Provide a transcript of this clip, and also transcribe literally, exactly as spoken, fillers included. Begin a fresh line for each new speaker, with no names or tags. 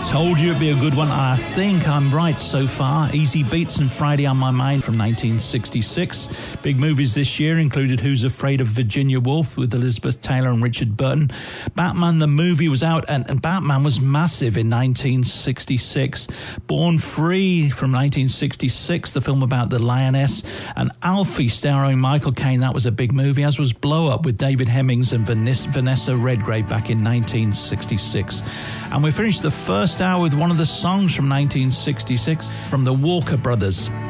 Told you it'd be a good one. I think I'm right so far. Easy Beats and Friday on My Mind from nineteen sixty-six. Big movies this year included Who's Afraid of Virginia Woolf with Elizabeth Taylor and Richard Burton. Batman the movie was out, and, and Batman was massive in nineteen sixty-six. Born Free from nineteen sixty-six, the film about the lioness. And Alfie starring Michael Caine, that was a big movie, as was Blow Up with David Hemmings and Vanessa Redgrave back in nineteen sixty-six. And we finished the first hour with one of the songs from nineteen sixty-six from the Walker Brothers.